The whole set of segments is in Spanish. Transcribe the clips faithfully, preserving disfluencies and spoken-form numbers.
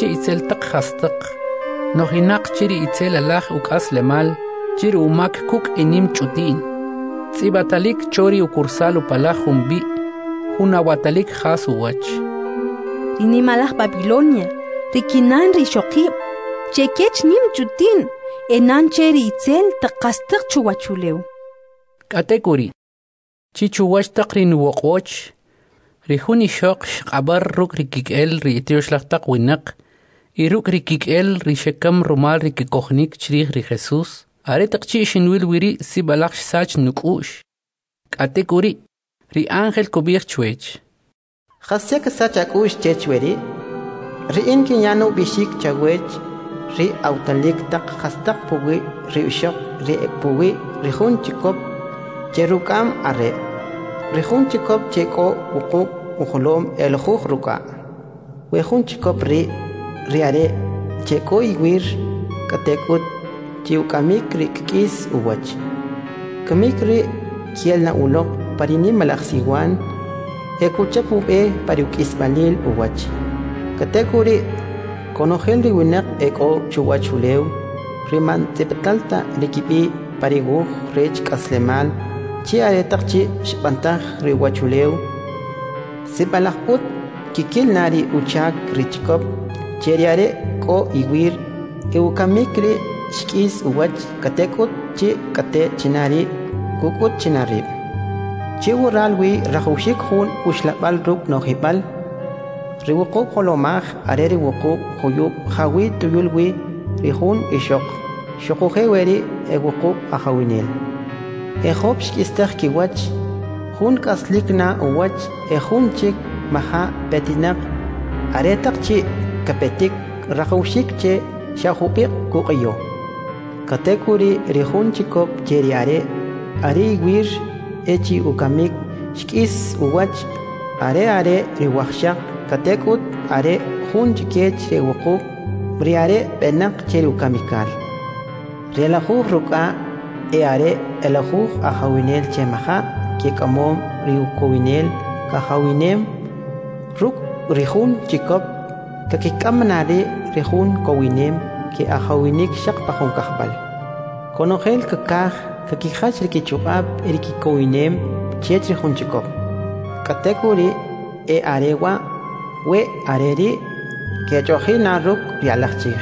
chi itzel taq khastaq nohinaq chiri itzel alaj ukas lemal chiri umak kuk enim chutin tsibatalik chori ukursal upalaj umbi hunawatalik khas uwach Inimalaj Babilonia rikinan rishokib chekech nim chutin enan cheri itzel taqastaq chuwachuleu katekuri chichuwach taqrin woqoch rihuni shoq shqabar ruk rikikel riitioshlataq winaq iruk rikikel rishekam rumal rikikokhnik chrih ri Jesus are taqchi shinwil wiri sibalaq sach nukush katekuri ri angel kubir chwech Khasek sach akush chechweri ri inki yanu bishik chawech ri autalik taq khastaq puwi ri ushok ri puwi ri hun chikop cherukam are ri hun chikop cheko uquk ukhulom el khukh ruka we hun chikop ri ri are cheko iwir katekut chiukamik ri kis uwach kamik ri kielna ulok parini malaksiwan ekuchapube pariukis balil uwach katekuri konogel ri winak eko chuwachuleu riman tepetalta rikipi parigu rech kaslemal chi aretaqchi shpantaj ri wachuleu sipalaqput kikil nari uchak richkop cheriare ko iwir eukamikri shkis uwach katekut chi kate chinari kukut chinari chi uralwi rahushik hun ushlabal ruk nohibal riwuqu kolomaj are riwuqu huyub hawi tuyulwi rihun ishok shokuheweri ewuqu ahawinel ejob shkistaj kiwach hun kaslikna uwach ejun chik maha petinak aretak chi kapetik rahushik che shahupik kuqiyo katekuri rihun chikop cheriare ari wir echi ukamik shkis uwach are are riwakshak katekut are hun chikech rewuqu briare benak cheru kamikal relahu ruka e are elahu ahawinel chemaha ke kamom riukowinel kahawinem ruk rihun chikop kakikamnare rihun kowinem ke ahawinik shak pahon kahbal konogel kakah kakihach rikichubab erikikowinem chet rihun chikop katekuri e arewa we areri ke chohina ruk rialachchig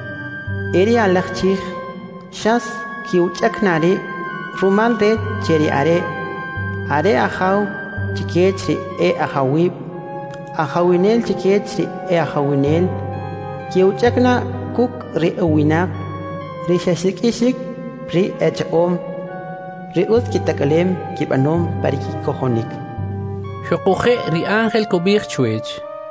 eri alachchig shas kiuchaknari rumal de cheri are are ahaw chikechri e ahawib ahawinel chikechri e ahawinel kiuchakna kuk ri uwinak ri shashikishik ri echom ri us kitakalem kibanom pariki kohonik shokuhe ri angel kubir chwech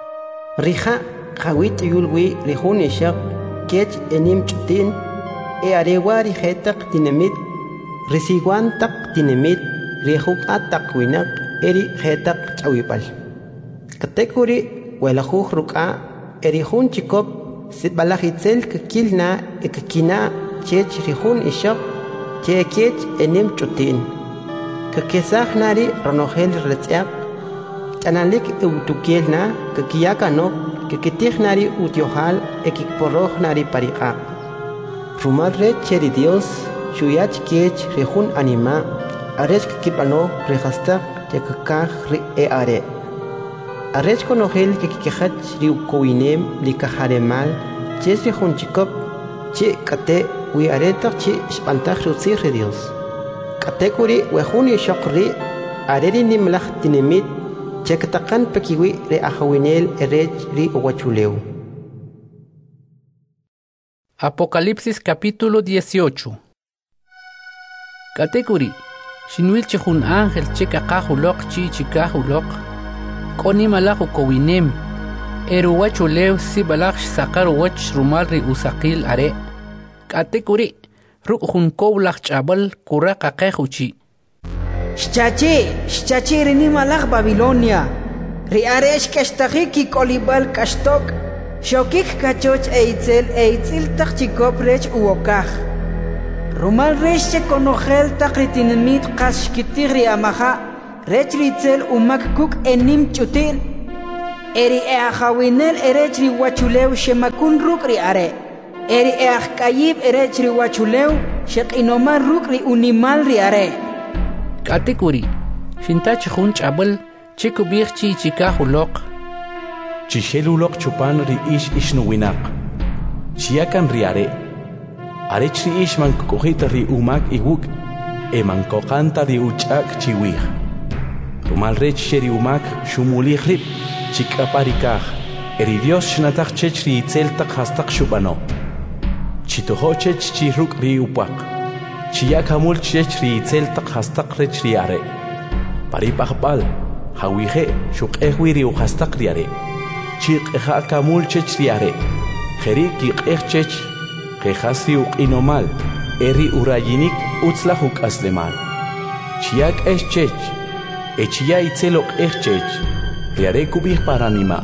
Rija khawit yulwi rihun ishaq kech enim chutin e arewa rijetak dinamit risiwan tak dinamit rihuk atak winak eri jetak chawipal katekuri welahuj ruka erihun chikop sitbalajitzel kakilna ekakina chech rihun ishaq che kech enim chutin kakesaj nari ronogel retziak Analik eutukielna kakiyakano kakitihnari utiohal ekikporrohnari pariqa rumalre cheri Dios shuyach kech rehun anima arech kakipano rehasta yakakaj ri e are arech konogel kakikehach riukowinem likaharemal ches rehun chikop chi kate wi aretak chi shpantaj rusir Dios katekuri wehuni shokri areri nimlaj tinemit Chekatakan pekiwi re ahawinel erech ri uwachuleu. Apocalipsis capítulo dieciocho. Katekuri, shinwil chihun ángel chekakahulok chi chikahulok, koni malahu kowinem, eruwachuleu sibalach sakar wach rumal ri usakil are. Katekuri, ruk hun kowlach chabal kura kakehuchi. Shchachi, shchachi rini malach Babilonia. Riaresh kashtagiki kolibal kashtok. Shokik kachoch eitzel eitzil takchikop rech uokaj. Rumal resh konogel takritinmit kashkitigri amaha. Rech ritzel umak kuk enim chutin. eri eajawinel erechri wachulew shemakun rukri are eri eajkayib erechri wachulew sheqinomar rukri unimal ri are katekuri shintach jun chabel chikubir chi chikahuloq chishelulok chupan ri ish ishnuwinak chiakan ri are arech ri ish man kokita ri umak iwuk e man kokanta ri uchak chiwih rumal rech sheri umak shumuli rib chikaparikaj eri Dios shnataq chech ri itzeltaq hastaq shubano chitoho chech chiruk ri upak chiakamul chech ri itzeltaq hastaq rech ri are paripaqbal hawije shuqehwi ri uhastaq ri are chiqeja kamul chech ri are jeri kiqej chech qejas ri uqinomal eri urayinik utzla hukaslemal chiak es chech echia itzelok es chech ri are kubij paranima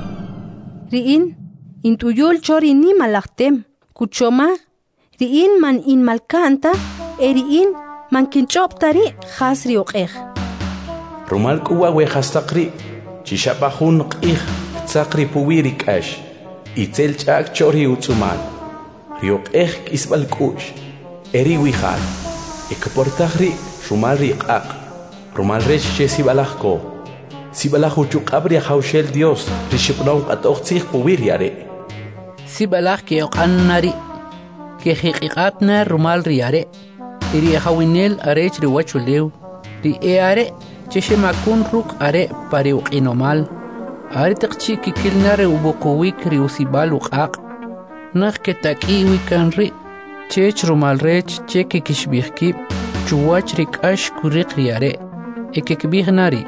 riin intuyol chori ni malaktem kuchomar riin man in malkanta eriin man kinchoptari khasri uqej rumal kuwa we hastaqri chishapajun qij tsaqri puwiri kash itzel chak chori utzumal riok ej kisbal kush eri wihal ekportajri rumal riqaq rumal resh chesibalajko sibalaju chuqabri haushel Dios rishipnon qatoq tsij puwiri are sibalaj ke oqannari ke hiqiqatna rumal riare iri hawinel arech ri wachulew ri eare cheshemakun ruk are pari uqinomal are taqchi kikilnare ubuquwik ri usibal uqaq naq ke takiwi kanri chech rumal rech cheke kishbihki chuwach ri kash kuriq riare ekekbihnari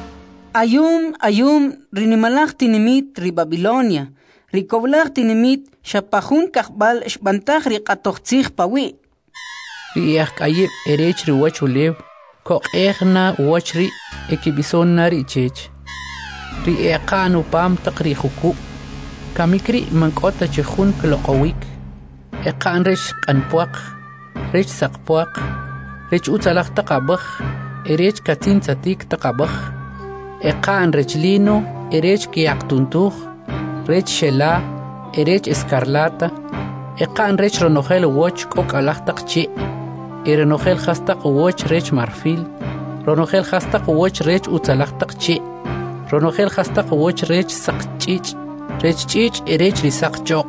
ayum ayum rinimalaq tinimit ri Babilonia rikoblaq tinimit shapajun kaqbal shbantaj ri qatoqtzij pawi ri yaqayib erech ri wachulew koqejna wachri ekibisonnari chech ri eqanu pam taqri khuku kamikri mankota chkhun kloqowik eqan resh qanpuaq resh saqpuaq resh utzalaq taqabaj erech katin tsatik taqabaj eqan rechlino erech kiyaqtuntuj rech shela erech escarlata eqan rech ronojel woch kokalaq taqchi erenojel hastaq woch rech marfil ronojel hastaq woch rech utzalaq taqchi ronojel hastaq woch rech saqchich rech chich erech risaqchoq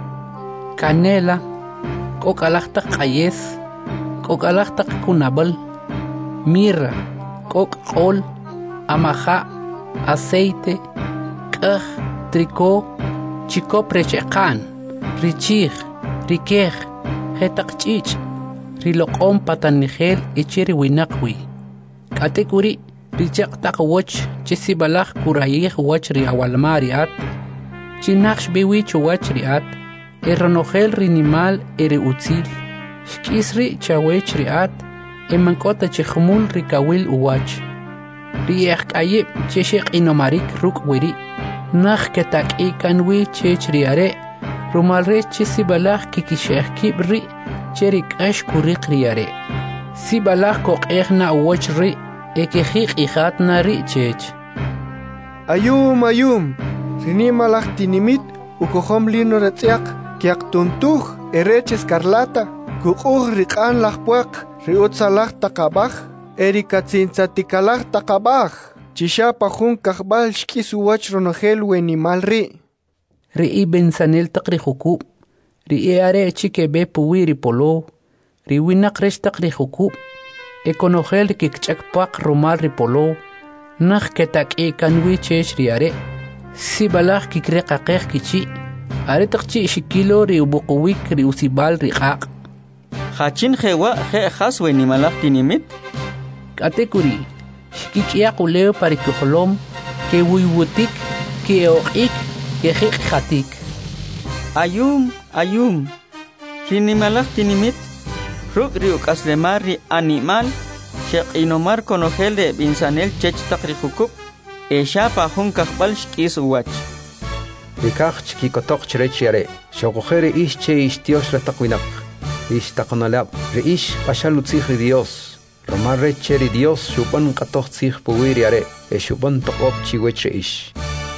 canela kokalaq taq qayes kokalaq taq kunabal mirra kok qol amaja aceite qaj tricó chicop recheqan richij rikej hetaq chich riloqom patanigel ichiri winaqwi katekuri richaq taq woch chisibalaj kurayij woch ri awalmariat chinaqsh biwi chuwach riat eronojel rinimal ere utzil shkisri chawech riat emankota chkhmul rikawil uwach riaq ayib cheshiq inomarik ruk wiri nakh ketak ikanwi chech riare rumal re chisibalaj kikisheh kibri cherik ash kuriq riare sibalaj koqejna uwach ri ekejiq ijatna ri chech ayum ayum rinimalaj tinimit ukohom lino retziaq kiaqtuntuj erech escarlata kuquj riqan lajpuaq riutzalaj taqabaj erikatzintzatikalaj taqabaj chishapajun kaqbal shk'is uwach ronojel wenimal ri ri'i bensanel taqri jukub ri'i are chikebe puwiri polo riwinaq resh taqri jukub ekonojel kikch'akpaq rumal ripolo naj ketak'i kanwi chech riare sibalaj kikreqaqej kichi are taqchi shikilo ri ubuquwik ri usibal riqaq Hachin jewa je has wenimalaj tinimit katekuri shikik'iyaq uleo parikujolom ke wiwutik ke oq'ik ke jiq jatik ayum ayum rinimalaj tinimit ruk ri ukaslemar ri animal sheqinomar konojel de binsanel chech taqri jukub eshapa jun kaqbal shk'is uwach rikaq chkikotoq chrech yare shoqojere ish che ishtios la taqwinaq ish taqnalab re ish qashalutzij ri Dios romar reche ri Dios shupan qatoq tzij puwir yare e shupan toqob chiwech ish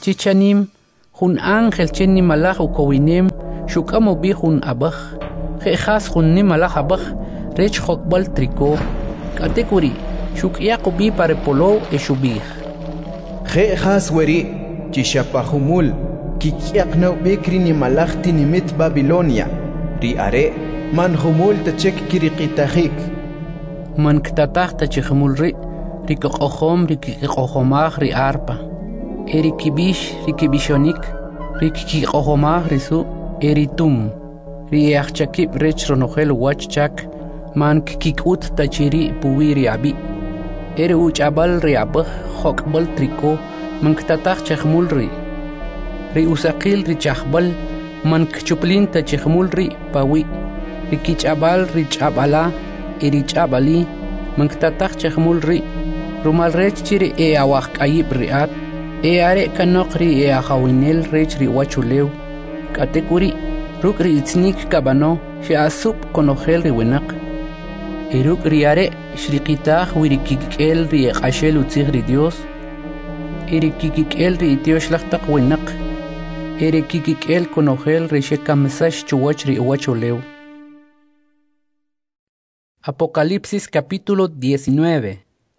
chichanim hun ángel chen ni malaj u kowinem shukamo bi hun abaj khas hun ni malaj abaj rech khokbal triko katekuri shuk yaqubi pare polo e shubih khas weri chishapahumul kikyaqna bekri ni malaj tinimit Babilonia ri are man humul tachek kiriqitahik man ktatah tachimul ri rikoqohom rikoqohomah ri arpa erikibish rikibishonik rikiqohomah risu eritum riachchakib rech ronojel wachchak man kikut tachiri puwiri abi eri uchabal riabah hokbal triko man ktatah chahmul ri ri usaqil ri chahbal man kchuplin tachimul ri pawi rikichabal ri chabala eri chabali man ktatah chahmul ri rumal rech chiri e awaq ayib riat e are kanokri e ahawinel rech ri wachulew katekuri rukri itznik kabano shi asup konojel ri winaq e rukri are shriqitah wirikikel ri qashel utzig ri Dios erikikel ri Dios lahtaq winaq erikikel konojel ri shekamsash chuwach ri wachulew. Apocalipsis capítulo diecinueve.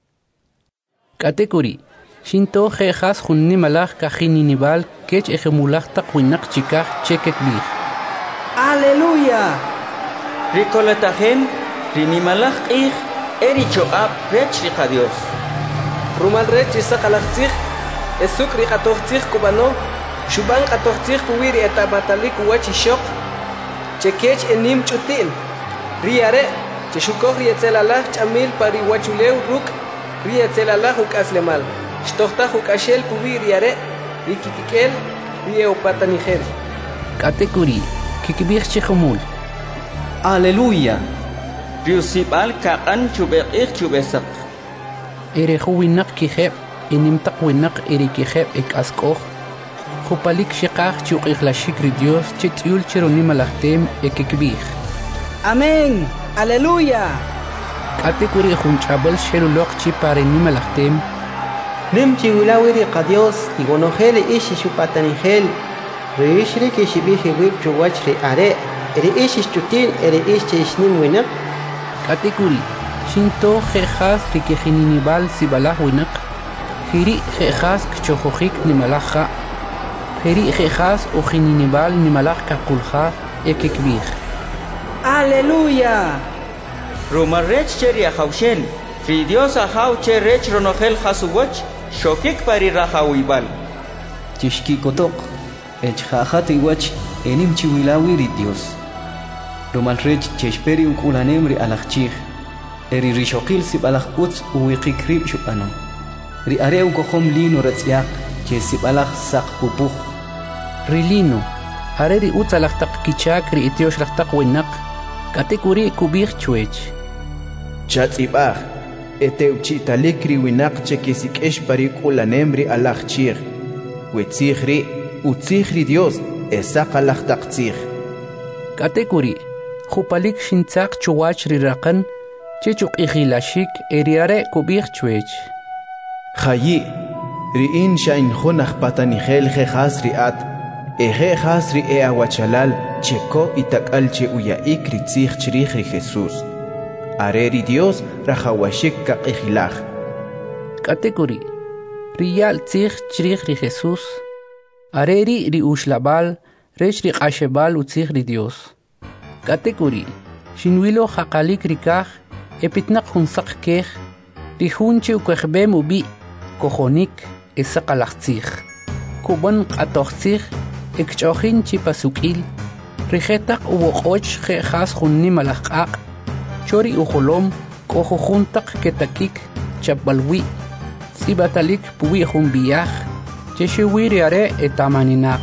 Katekuri shinto jejas junni malach kajini nibal kech ejemulach taqwinak chikaj chekek bih. Aleluya. Ricolatajem rinimalach ij ericho ab rech riqa Dios. Rumal rech isaqalachtzig esuk riqatochtzig kubano shuban qatochtzig puwiri etabatalik wachishok chekech enim chutin riare cheshukoj rietzelalach chamil pari wachulew ruk rietzelalach uk aslemal shtochtach uk ashel puwi riare rikikikel rieopatanigel katekuri kikibich chehumul. Aleluya. Riusibal kaqan chubeqich chubesak ere huwinak kijeb inimtaq winak ere kijeb ek askoj khupalik shiqaj chuqij la shikri Dios chityul chironimalachtem ekikbih. Amén. Aleluya. Katekuri junchabal shelulok chi pare nimalachtem nim chiulawiri qadios igonojel ishi shupatanigel reishri kishibihi wib chuwach ri are eri ishi chutin eri ishi ishnim winaq katekuri shinto jejas rikijininibal sibalah winaq hiri jejas kchojohik nimalaja hiri jejas ujininibal nimalaj kakulja ekikbih. Aleluya. Rumar rech cheri ahaushel fi Dios ahau che rech ronojel hasuwach shokik pari rahawibal tishki kotok ech hahati wach enim chiwilawiri Dios rumal rech chesperi ukulanem ri alachchig eri rishokil sibalach utz uwiqikrib shupano ri areu kohom lino ratsiak che sibalach saq pupuj rilino areri utzalach taq kichak ri itiosh lahtaq winaq katekuri kubih chuech chatzibaj eteuchitalik ri winaq chekisikesh pari kulanemri alachchig wetzigri utzigri Dios esaq alachtaqtzig katekuri khupalik shintzaq chuwach ri raqan chechuq ikhilashik eriare kubih chuech khayi ri in shain khunaq patanigel jejas riat eje jasri e aguachalal checo itakal che uya ikri tzig chirij ri Jesús areri Dios rajawashik kaqijilaj katekuri riyal tzig chirij ri Jesús areri ri ushlabal rech ri qashebal utzig ri Dios katekuri shinwilo haqalik rikaj epitnaq junsaq kej ri junche ukejbem ubi kojonik esaqalachtzig kuban qatochtzig ekchojin chipasukil rijetaq uwoqoch jejas junni malaqaq chori ujolom kojojuntaq ketakik chabalwi sibatalik puwi jumbiyaj cheshiwiri are etamaninaq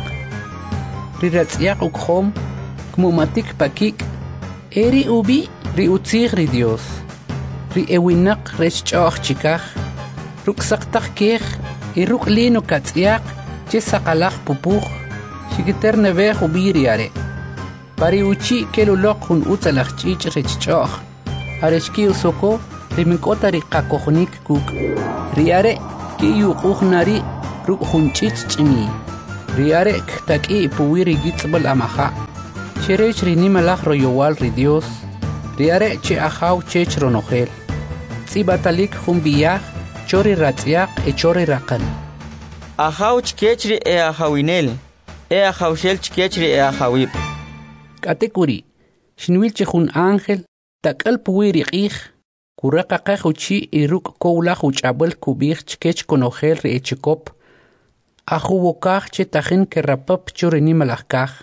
riratz'iaq ukhom kmumatik pakik eri ubi ri utzig ri Dios ri ewinaq rech ch'oj chikaj ruksaqtaq kej i ruklino katz'iaq chesaqalaj pupuj shikiter nevej ubiri are pari uchi kelulok jun utzalaj ch'ich rech ch'oj arechki usoko ri minkota ri qakojonik kuk ri are ki yuquj nari ruk hunchit chimi riarek taki puwiri gitzbal amaha cherech rini malach royowal ri Dios riare che ahaw chech ronogel tsibatalik humbiyah chori ratsiaq e chori raqan ahaw chkechri e ahawinel e ahawshel chkechri e ahawib katekuri shinwil chehun ángel takal puwiri qih kuraqa qahuchi iruk kowla huchabel kubich chkech konogel ri echikop ahuwokaj che tajin kerapap chorini malakaj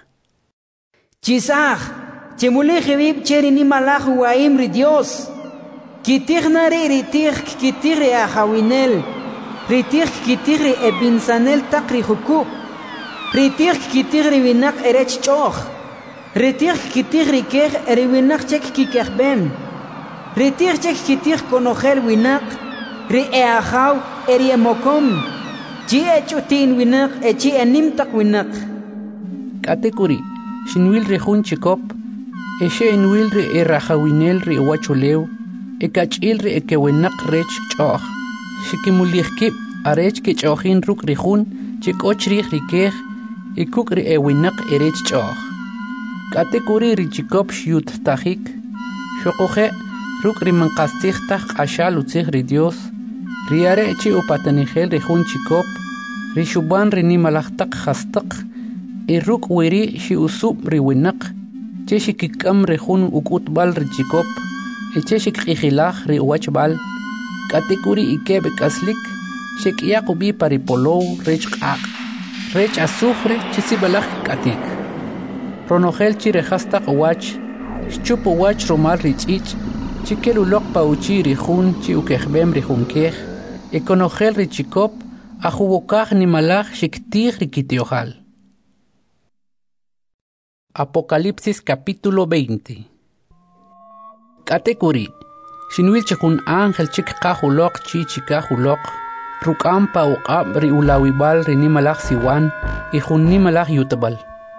chisaj chemule jebib cherini malaj waim ri Dios kitigna ri tig kitigri ahawinel ritig kitigri e binsanel takri hukub ritig kitigri winak erech choj ritig kitigri kej eri winak chek kikejben ritig chek kitig konogel winak ri e ahaw eri emokom chi echutin winak e chi enim tak winak katekuri shinwil ri hun chikop e shenwil ri e rahawinel ri wachulew e kachil ri e kewinak rech choj shikimulihkib arech ke chojin ruk ri hun chikochri ri kej e kuk ri e winak erech choj katekuri ri chikop shut tajik shokoje ruk ri manqastih taj qashal utzih ri Dios riare chi upatanigel ri hun chikop ri shuban ri nimalajtaq khastaq e ruk wiri shi usub ri winak che shikikam ri hun ukutbal ri chikop e che shikqijilaj ri wachbal katekuri ikeb kaslik shikyaq ubi paripolow rech qaq rech azufre chisibalaj katik ronogel chi ri khastaq wach chupo wach romal ri chich chikelu loq pauchi ri hun chi ukejbem ri hunkej e konogel ri chikop ahuwokaj ni malaj shiktig ri kitiojal. Apocalipsis capítulo veinte. Katekuri shinwil chikun ángel chik qahulok chi chikahulok rukam pa uqab ri ulawibal ri ni malaj siwan e hun ni malaj yutbal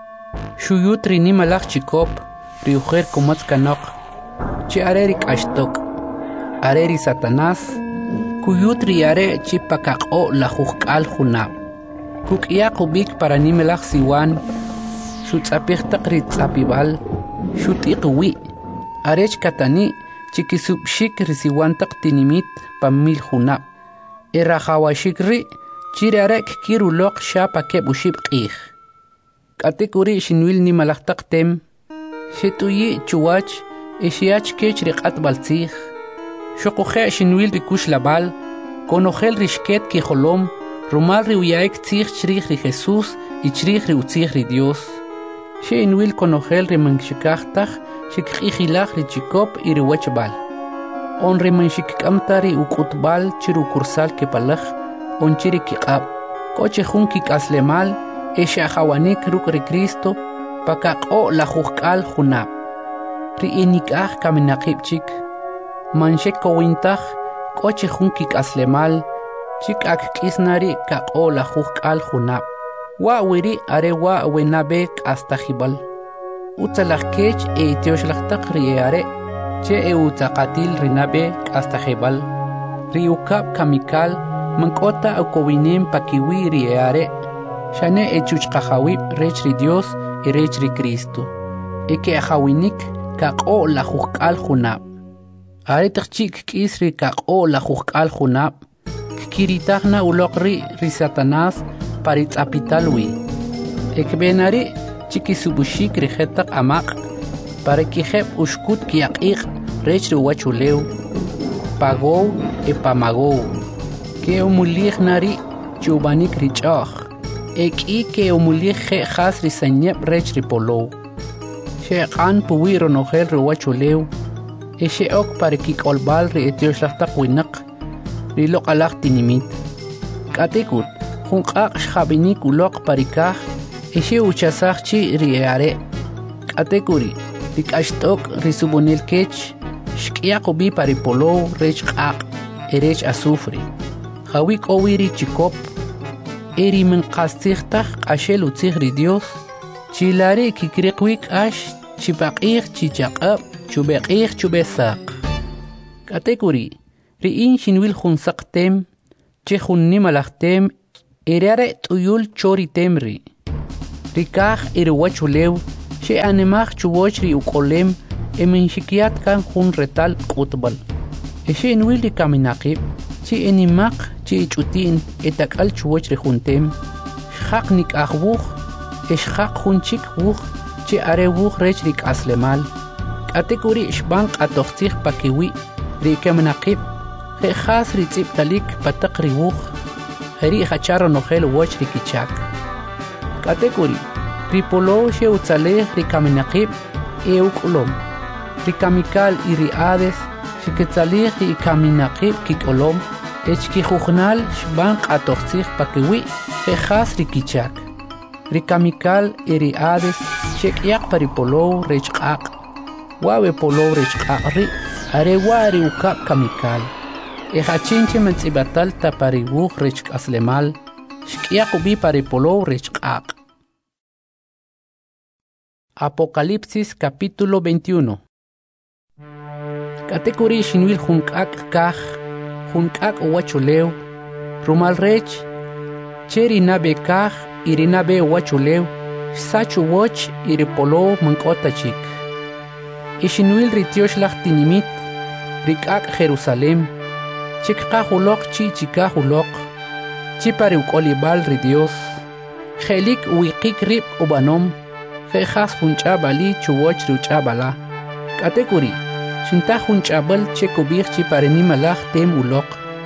shuyut ri ni malaj chikop ri ujer komatz kanok chi areri kashtok areri Satanás kuyut ri are chi pakaqo la jujqal junab kukia kubik para ni melaj siwan shutzapih taqri tzapibal shutiqwi arech katani chikisubshik ri siwan taqtinimit pamil junab erahawashikri chirarek kiruloq shapa kebushib qih katekuri shinwil ni malaj taqtem shetuyi chuwach ishiach kech ri qatbal tzih shoqoje shinwil ri kush labal konogel ri shket ki holom rumal ri uyaik tzih chrij ri Jesús y chrij ri utzih ri Dios shinwil konogel ri manshikajtaj shikqijilaj ri chikop y ri wachbal on ri manshikkamta ri ukutbal chiru kursal kepalaj on chiri kiqab koche jun kikaslemal esha hawanik ruk ri Cristo pakaqo la jujqal junab ri inikaj kaminaqib chik manshek kowintaj koche jun kikaslemal chik ak kisnari kaqo la jujqal junab wa wiri are wa wenabe hasta jibal utzalaj kech e tioshlashtaq ri are che e utzaqatil rinabe hasta jibal ri ukab kamikal mankota ukowinem pakiwi ri are shane e chuchqajawib rech ri Dios y rech ri Cristo e ke ajawinik kaqo la jujqal junab are tachik kisri kaqo la jujqal junab kiritagna uloqri ri Satanás parit apitalwi ekbenari chikisubushik ri jetaq amaq para kijeb ushkut kiaqiq rech ri wachulew pagow e pamagow ke umulij nari chubanik ri choj eki ke umulij je khas ri sanyeb rech ri polow sheqan puwi ronogel ri wachulew e sheok para kikolbal ri etioshlashtaq winaq ri loqalaj tinimit katekut junqaq xabinik uloq parikaj e she uchasaj chi ri are katekuri ri kashtok ri subonel kech shk'iyaq ubi pari polow rech q'aq e rech azufre jawik owi ri chikop eri minqastijtaj q'axel utzij ri Dios chilari kikriqwik ash chipaq'ij chichaq'ab chubeq'ij chubesaq katekuri ri in shinwil jun saqtem che jun nimalajtem Irare tuyul chori temri. Rikaj iruwachulew, she anemach chuwochri ukolem, eminchikiat kan hun retal kutbal. Eshe inwili kaminakib, chi enimak, chi ichutin, etakal chuwochri juntem, shak nik ahwuch, eshak hunchik wuch, chi are wuch rechrik aslemal. Katekuri ishbank atochtich pakiwi, rikaminakib, he khas ritzip talik patakri wuch, heri hacharo nohel woch rikichak. Katekuri, ripolo she utzaleh rikaminakib, euk ulom. Rikamikal iriades, shiketzalih rikaminakib kikolom, echkijuchnal shbank atochtich pakiwi, he khas rikichak. Rikamikal iriades, shekyak paripolo rechak. Wawe polo rechakri, are wari ukap kamikal. Ejachinche mentsibatal taparibuch rechk aslemal, shkiakubi paripolo rechak. Apocalipsis capítulo veintiuno. Katekuri shinwil junkak kaj, junkak uwachuleu, rumal rech, cheri nabe kaj, irinabe uwachuleu, sachu woch iripolo mankota chik. Ishinwil ritiosh tinimit, rikak Jerusalem, chikka hulok chi chika hulok, chipari ukolibal ridios, jelik wikik rip ubanom, jejas hunchabali chuwoch ruchabala. Katekuri, shinta hunchabal chekubir chipari malach tem ulok.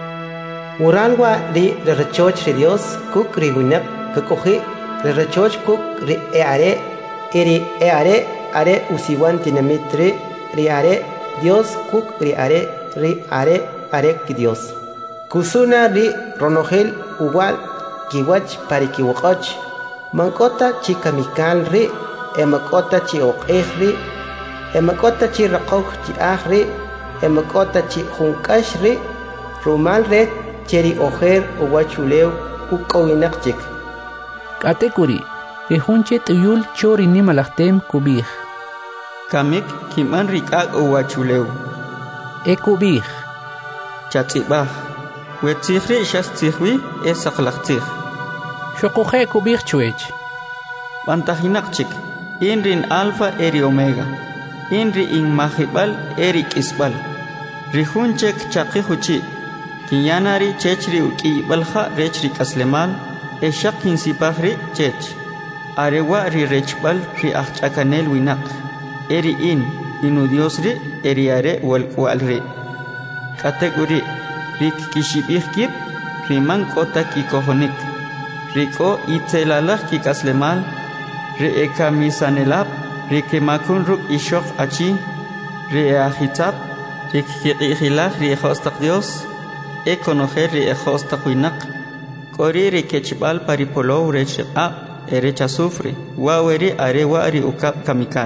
Uralwa ri rechoch ridios, kuk riwinak, kakoji, rechoch kuk ri eare, eri eare, are usiwan tinamitri riare Dios kuk riare riare are ki Dios kusuna ri ronogel uwal kiwach parikiwach mankota chikamikal ri emakota chi oqeh ri emakota chi raqoh chi ahri emakota chi junkash ri rumal red cheri ojer uwachuleu ukowinak chik katekuri rihunche tuyul chori nimalachtem kubih Kamik kiman rikak uwachuleu. Ekubih. Chatzibah. Wetzihri shastihwi esaklachtzih. Shokuhe kubih chuech. Bantahinakchik. Inrin alfa eri omega. Inri in mahibal eri kisbal. Rihunchek chakihuchi. Kinyanari chechri uki balha rechri kaslemal. Eshakin sipahri chech. Arewa ri rechbal ri achchakanel winak. Eri in, inu Dios ri, eri are wal wal ri. Kategori, rik kishibih kip, riman kota ki kohonik. Riko itelalach ki kaslemal, ri eka misanelap, rik makun ruk ishok achi, ri ahitab, rik kiqilach ri ejostak Dios, ekonojer ri ejostak winak. Kori ri kechbal paripolo recha erecha sufri, waweri are wari ukap kamikal.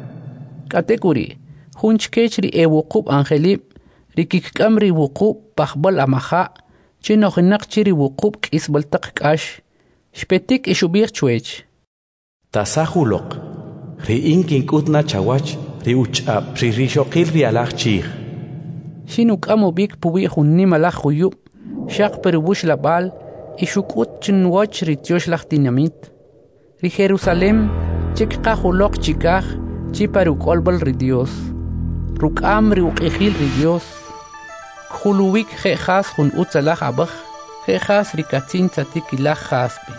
Katekuri, hunchkechri e wukub angelib, rikikkamri wukub pahbal amaha, chinohinak chiri wukub kisbaltak kash, shpetik ishubir chuech. Tasahulok, ri inkin kutna chawach, ri uchab, ri rishokil ri alach chich. Shinuk amobik pubi hunni malach huyub, shak peribush labal, ishukut chinwach ri tiosh lach dinamit. Ri Jerusalem, chikka hulok chikach, Chiparu kolbal ri Dios. Rukam ri uqihil ri Dios. Khuluwik khas hun utzalach abach. Khas ri katzin tzatikilach khasbi.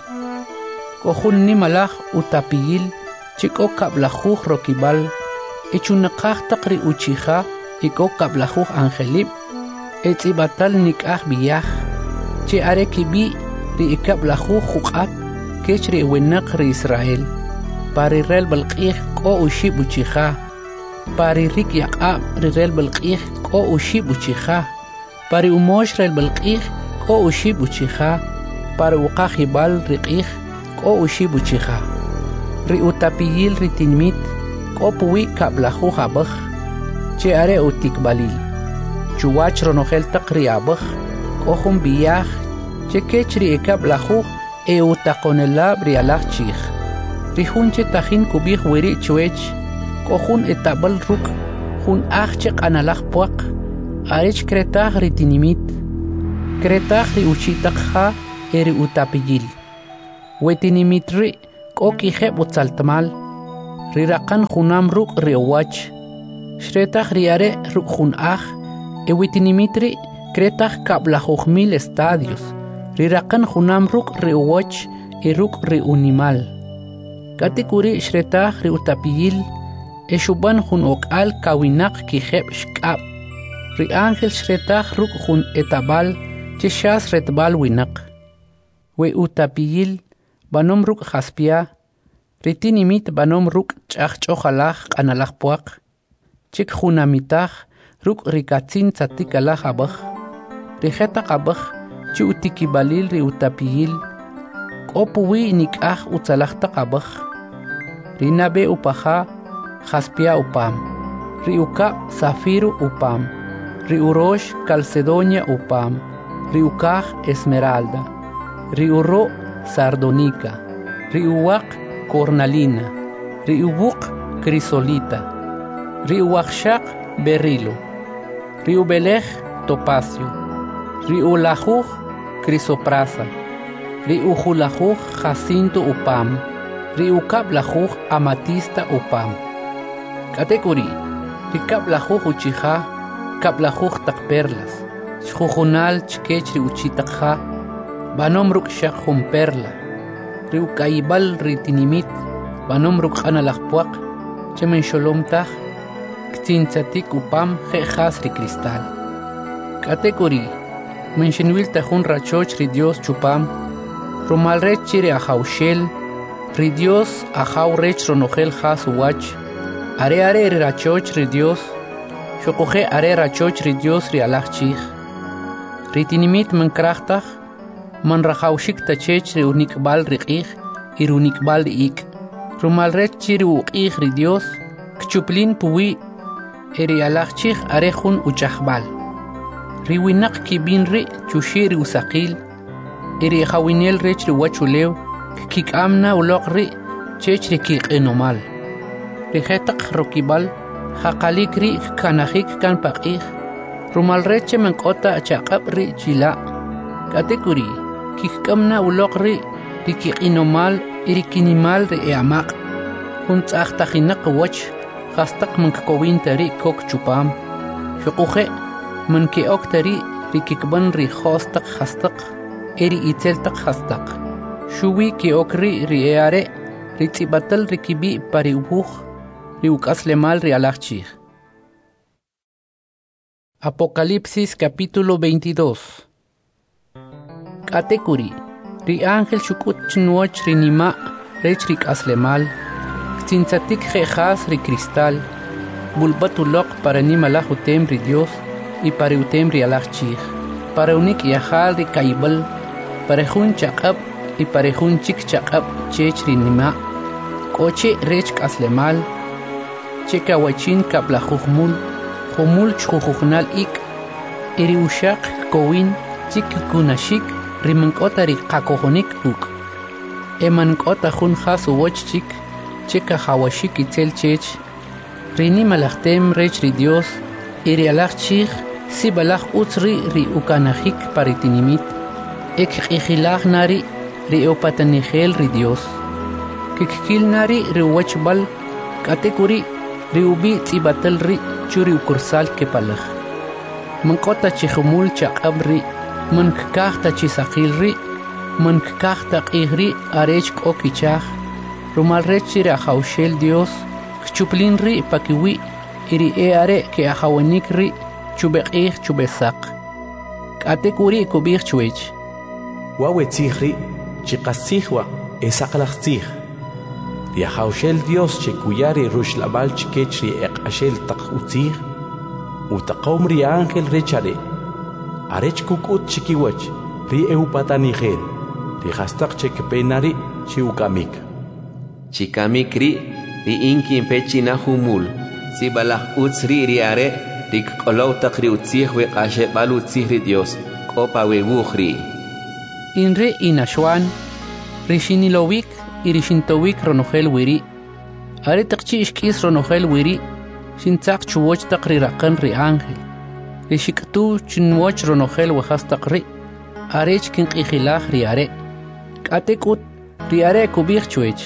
Kohun ni malach utapiyil. Chiko kablajuj rokibal. Echunakach takri uchicha. Iko kablajuj angelib. Etzibatal nikach biyach. Che arekibi ri ikablajuj jukat. Kech ri winak ri Israel. Pari rel balqih ko ushi buchicha. Pari rik yaqab rel balqih ko ushi buchicha. Pari umosh rel balqih ko ushi buchicha. Pari uqahibal riqih ko ushi buchicha. Ri utapiyil ritinmit ko puwi kablahu habakh. Che are utikbalil. Chuwach ronogel taqri abakh. Ko hum biyah. Che kechri ikablahu e utakonela brialach chich. Rihunche tajin kubih wiri chuech, kohun etabal ruk, hun achchek analach puak, arech kretach ritinimit, kretach ri uchitakha, eri utapiyil. Wetinimitri koki heb utzaltamal. Rirakan junam ruk riowach. Shretach riare ruk junach. Ewitinimitri kretach kablajuchmil estadios. Rirakan junam ruk riowach y ruk riunimal. Katikuri shretach riutapiyil. Eshuban jun okal kawinak ki heb shkab. Ri ángel shretach ruk jun etabal. Chishas retbal winak. We utapiyil. Banom ruk jaspia. Ritinimit banom ruk chach chojalach analach puak. Chik junamitach ruk rikatzin tzatik alach abach. Rijetak abach chi utikibalil ri utapiyil. Kopuwi nikach utzalachtak abach. Rinabe upaha jaspia upam. Riuka zafiru upam. Riurosh calcedonia upam. Riukach esmeralda. Riuro sardonica. Riuwak cornalina. Riubuk crisolita. Riuwakshak berilo. Riubelech topacio. Riulajuj crisoprasa. Riujulajuj jacinto upam. Riukablajuj amatista upam. Katekuri. Rikablajuj uchija. Kablajuj takperlas. Chjujunal chkech riuchitakja. Banom ruk shak jum perla. Riu kaibal ritinimit. Banom ruk analakpuak. Chemen sholomtaj. Ktinzatik upam jejas ri cristal. Katekuri. Menshenwil tajun rachoch ri Dios chupam. Romalrech chiri ajaushel. Ri Dios ajaurech ronogel jas uwach. Are are ri rachoch ri Dios. Shokoje are rachoch ri Dios ri alachchich. Ritinimit menkrachtaj. Man rajaushik tachech ri unikbal riqij y unikbal ik. Rumalrech chiri uqij ri Dios. Kchuplin puwi. Eri alachchich arejun uchajbal. Riwinak kibin ri chushiri usaqil. Eri jawinel rech ri wachulew. Kik amna ulok ri chech ri kik enomal. Rijetak rokibal. Hakalik ri kanajik kan paqij. Rumalreche menkota chaqab ri chila. Katekuri. Kikamna ulok ri rikikinomal irikinimal ri eamak. Hunt achtachinak wach hastak mankakowin tari kok chupam. Shukuje manke oktari rikikban ri hostak hastak eri iteltak hastak. Shuwi ki okri ri eare ritzibatal rikibi pari ubuj ri ukaslemal ri alachchich. Apocalipsis capítulo veintidós. Katekuri. Ri ángel shukut chnuoch ri nima rech ri kaslemal. Ktinzatik jejas ri cristal. Bulbatulok para nima lajutem ri Dios y para utem ri alachchich. Para unik yahal ri kaibal. Para jun chakab y para jun chik chakab chech ri nima. Koche rech kaslemal. Cheka wachin kablajujmul. Jumul chujujnal ik. Iri ushak kowin chik kunashik. Rimankota ri kakohonik uk. Emankota jun jas uwoch chik. Cheka hawashik itzel chech. Rini malachtem rech ri Dios. Iri alachchich. Si balach utzri ri ukanajik paritinimit. Ek ikhilach nari ri opatanigel ri Dios. Kikil nari ri uwachbal. Katekuri ri ubi tzibatal ri churi ukursal kepalach. Mankota chihumul chaqab ri. Man kakta chisakil ri, man kakta qihri arech kokichaj, rumalrech ri ajaushel Dios, kchuplin ri pakiwi, iri e are ke ajawenik ri, chubeqih chubesak. Katekuri kubir chuech. Wawe tzihri, chikasihwa, esakalachtzih. Ri ajaushel Dios chekuyari rushlabal chikech ri eqashel takutzih, utaqom ri ángel rechare. Arech kukut chikiwach, ri eupatanigel, ri hastak chekpenari, chiukamik. Chikamik ri, ri inkin pechina humul, si balach utzri ri are, ri kolautak ri utzih we kashe balu utzih ri Dios, kopa we wuchri. Inre inashwan, ri shinilowik, iri shintowik ronogel wiri. Are takchi ishkis ronogel wiri, shintzak chuwoch tak ri rakan ri ángel. Rishiktu chinwoch ronogel wahastaqri. arech kin qijilaj riare. Katekut riare kubich chuech.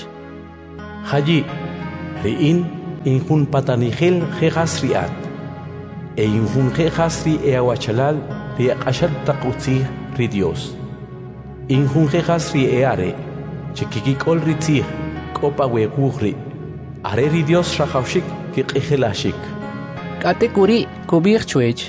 Hayi, riin injun patanijel jejas riat. E injun jejas ri eawachalal ri akashal takutzi ri Dios. Injun jejas ri eare, chikikikol ri tzih, kopa wegugri. Are ri Dios rajaushik ki qijilashik. Katekuri kubich chuech.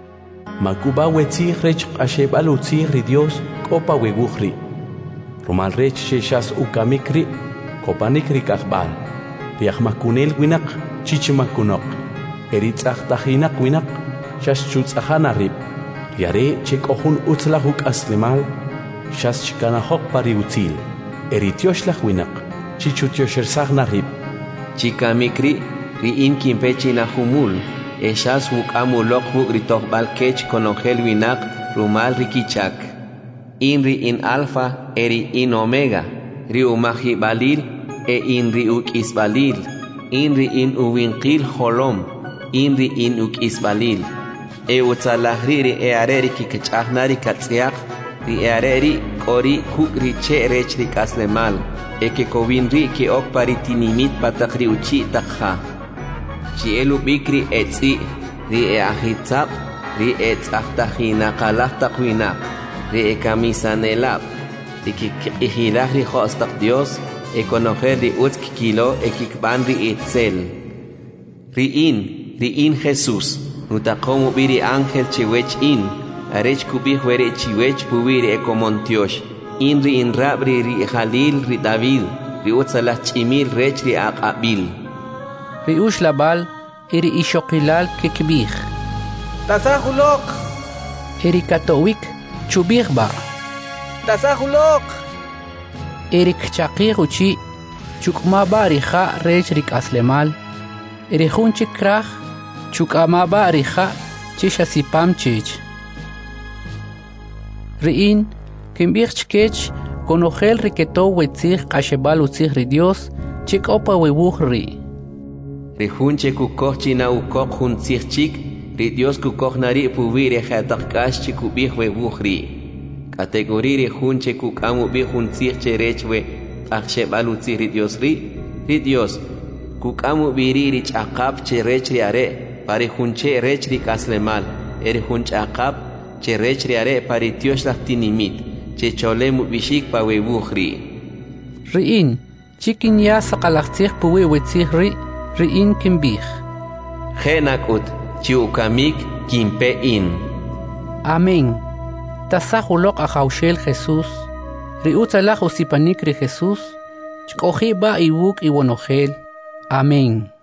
Makuba wetzih rech ashebal utzih ri Dios kopa wegugri. Romal rech sheshas ukamikri, kopanikri kakbal. Riachmakunel winak, chichimakunok. Eritzach tajinak winak, shas chutzahana rib. Riare chek ohun utzlahuk aslimal, shas chikanahok pari utzil. Eritioslach winak, chichutioshesagna rib. Chikamikri, riin kimpechi na humul. Eshas wuk amulok wuk ritoch balkech konogel winak, rumal rikichak. Inri in alfa, eri in omega, riumahi balil, e inri uk isbalil, inri in uwinqil holom, inri in uk isbalil. E utzalahri ri e areri kikachnari katsiak, ri e areri kori kuk ri che rech ri kaslemal, e ke kovin ri ke ok paritinimit patakri uchi takha. Chi elu bikri etzi, ri e ahitzap, ri e tzahtajina kalach takwinak. Ri e kamisanelab, ri kikijilaj ri hostak Dios, e conocer ri utz kikilo e kikban ri itzel. Ri in, ri in Jesús, nutakomu biri ángel chiwech in, arech kubih were chiwech pubiri e komontiosh, in ri in rabri ri Jalil ri David, ri utzalah chimil rech ri aqabil. Ri ush labal, iri ishokilal kikbih. Tasahulok! Iri katowik, chubih ba. Tasahulok! Erik chaqir uchi chukma ba riha rech rik aslemal. Erihun chikrach chukama ba riha chishasipam chich. Riin kimbich chkech konogel riketo wetzich kashebal utzich ri Dios chik opa webuh ri. Rihun chekukoch china ukok hun tzich ri Dios kukoch nari puvire khatakash chikubih webuh ri. Kategoriri hunche kukamu bi huntzih cherechwe akshe balutzih ri Dios ri ri Dios kukamu biriri chaqap cherechri are pari hunche rechri kaslemal eri hunchaqap cherechri are pari Dios lahtinimit che cholemu bishik pa webuhri riin chikin ya saqalaqtzih puwe wetzih ri riin kimbih genakut chiukamik kimpe in. Amén. Tasahulok ajaushel Jesús, riutzalaj usipanik ri Jesús, chkoji ba iwuk iwonogel. Amén.